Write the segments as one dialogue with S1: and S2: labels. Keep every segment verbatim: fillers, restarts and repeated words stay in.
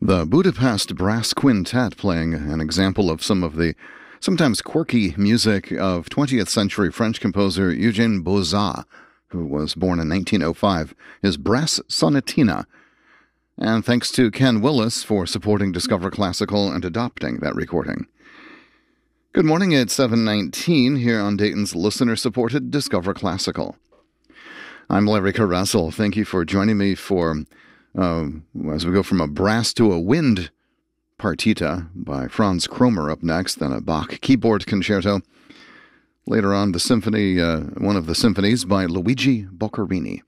S1: The Budapest Brass Quintet, playing an example of some of the sometimes quirky music of twentieth century French composer Eugène Bozat, who was born in nineteen oh five, his Brass Sonatina. And thanks to Ken Willis for supporting Discover Classical and adopting that recording. Good morning, it's seven nineteen here on Dayton's listener-supported Discover Classical. I'm Larry Caressel. Thank you for joining me for, uh, as we go from a brass to a wind partita by Franz Kromer up next, then a Bach keyboard concerto. Later on, the symphony, uh, one of the symphonies by Luigi Boccherini.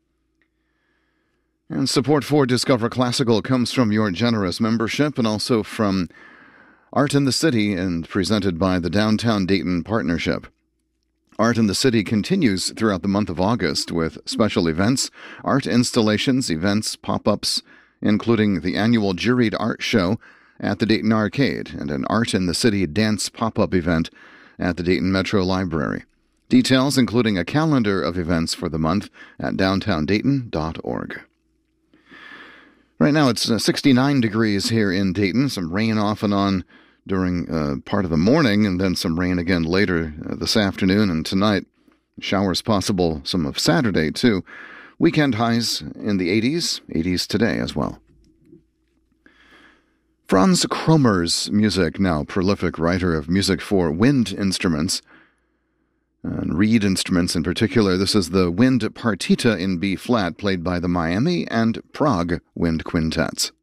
S1: And support for Discover Classical comes from your generous membership and also from Art in the City, and presented by the Downtown Dayton Partnership. Art in the City continues throughout the month of August with special events, art installations, events, pop-ups, including the annual juried art show at the Dayton Arcade and an Art in the City dance pop-up event at the Dayton Metro Library. Details, including a calendar of events for the month, at downtown dayton dot org. Right now it's uh, sixty-nine degrees here in Dayton, some rain off and on during uh, part of the morning, and then some rain again later uh, this afternoon and tonight. Showers possible some of Saturday, too. Weekend highs in the eighties, eighties today as well. Franz Kromer's music, now prolific writer of music for wind instruments, and reed instruments in particular. This is the Wind Partita in B-flat, played by the Miami and Prague Wind Quintets.